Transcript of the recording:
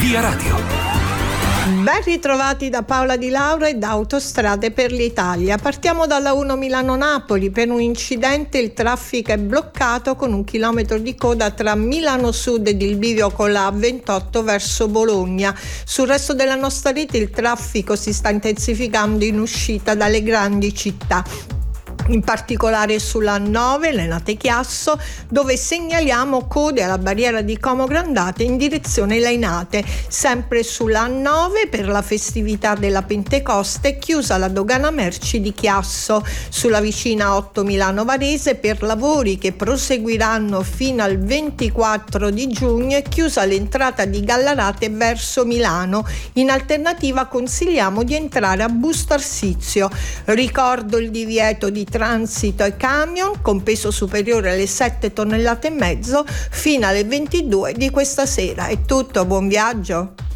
Via Radio. Ben ritrovati da Paola Di Laura e da Autostrade per l'Italia. Partiamo dalla 1 Milano-Napoli. Per un incidente il traffico è bloccato con 1 chilometro di coda tra Milano Sud ed il bivio con la A28 verso Bologna. Sul resto della nostra rete il traffico si sta intensificando in uscita dalle grandi città. In particolare sulla 9 Lenate-Chiasso, dove segnaliamo code alla barriera di Como Grandate in direzione Lainate. Sempre sulla 9 per la festività della Pentecoste è chiusa la dogana merci di Chiasso. Sulla vicina 8 Milano Varese per lavori che proseguiranno fino al 24 di giugno è chiusa l'entrata di Gallarate verso Milano. In alternativa consigliamo di entrare a Busto Arsizio. Ricordo il divieto di transito ai camion con peso superiore alle 7,5 tonnellate fino alle 22 di questa sera. È tutto, buon viaggio.